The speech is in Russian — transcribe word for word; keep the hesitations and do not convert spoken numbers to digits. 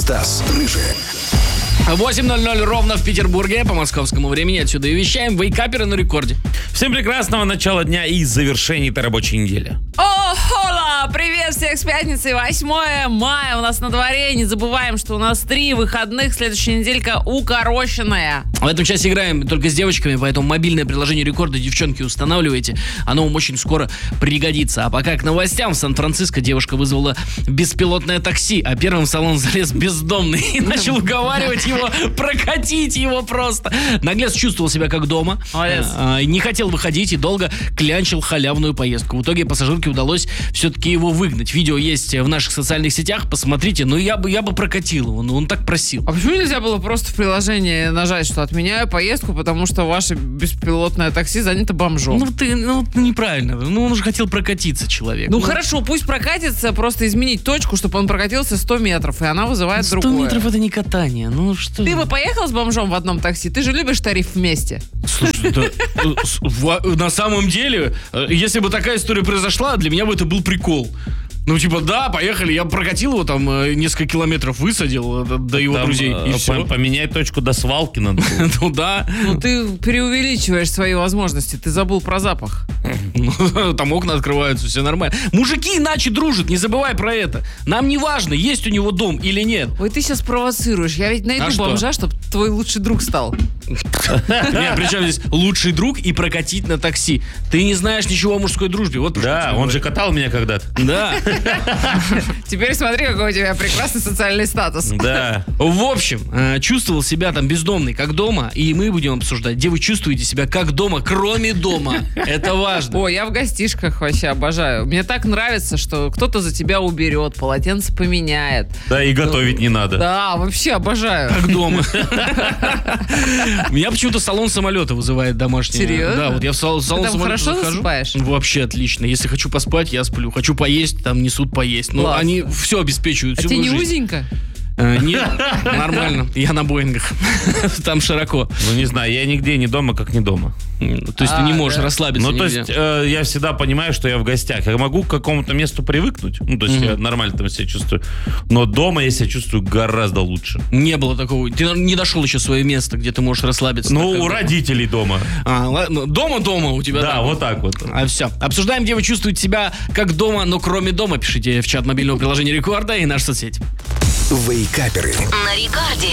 Стас Рыжий. восемь ноль ноль ровно в Петербурге по московскому времени. Отсюда и вещаем. Вейкаперы на рекорде. Всем прекрасного начала дня и завершения этой рабочей недели. О, хола! Привет всех с пятницы, восьмое мая у нас на дворе. Не забываем, что у нас три выходных. Следующая неделька укороченная. В этом часе играем только с девочками, поэтому мобильное приложение рекорда, девчонки, устанавливайте. Оно вам очень скоро пригодится. А пока к новостям. В Сан-Франциско девушка вызвала беспилотное такси, а первым в салон залез бездомный и начал уговаривать его прокатить его просто. Наглец чувствовал себя как дома. Молодец. А, не хотел выходить и долго клянчил халявную поездку. В итоге пассажирке удалось все-таки его выгнать. Видео есть в наших социальных сетях, посмотрите. Ну, я бы, я бы прокатил его, но он так просил. А почему нельзя было просто в приложении нажать, что отменяю поездку, потому что ваше беспилотное такси занято бомжом? Ну, ты, ну, неправильно. Ну, он же хотел прокатиться, человек. Ну, хорошо, пусть прокатится, просто изменить точку, чтобы он прокатился сто метров, и она вызывает сто другое. метров это не катание. Ну, что? Ты бы поехал с бомжом в одном такси? Ты же любишь тариф вместе. Слушай, да, э, с- в- на самом деле, э, если бы такая история произошла, для меня бы это был прикол. Ну, типа, да, поехали, я прокатил его там э, несколько километров, высадил э, до, до его Там, друзей, э, и по- все. Поменять точку до свалки надо. Ну, да. Ну, ты преувеличиваешь свои возможности, ты забыл про запах. Ну, там окна открываются, все нормально. Мужики иначе дружат, не забывай про это. Нам не важно, есть у него дом или нет. Ой, ты сейчас провоцируешь. Я ведь найду А что? бомжа, чтобы твой лучший друг стал. Не, причем здесь лучший друг и прокатить на такси. Ты не знаешь ничего о мужской дружбе. Вот про что Да, тебе он говорю. же катал меня когда-то. Да. Теперь смотри, какой у тебя прекрасный социальный статус. Да. В общем, э, чувствовал себя там бездомный, как дома, и мы будем обсуждать, где вы чувствуете себя как дома, кроме дома. Это важно. Ой, я в гостишках вообще обожаю. Мне так нравится, что кто-то за тебя уберет, полотенце поменяет. Да, и готовить не надо. Да, вообще обожаю. Как дома. Меня почему-то салон самолета вызывает домашний. Серьезно? Да, вот я в сал- салон там самолета хорошо захожу. засыпаешь? Вообще отлично. Если хочу поспать, я сплю. Хочу поесть, там несут поесть. Но Классно. они все обеспечивают. А всю тебе не мою жизнь. узенько? Э, Нет, нормально. Я на Боингах. Там широко. Ну, не знаю, я нигде не дома, как не дома. То есть ты А, не можешь да. расслабиться Ну, то нигде. есть, э, я всегда понимаю, что я в гостях. Я могу к какому-то месту привыкнуть. Ну, то есть, я нормально там себя чувствую. Но дома я себя чувствую гораздо лучше. Не было такого. Ты не дошел еще в свое место, где ты можешь расслабиться. Ну, так, как у бы. родителей дома. А, ладно. Дома-дома у тебя. Да, так вот так вот. А все. Обсуждаем, где вы чувствуете себя как дома, но кроме дома. Пишите в чат мобильного приложения Рекорда и наши соцсети. Вейкаперы. На рекорде.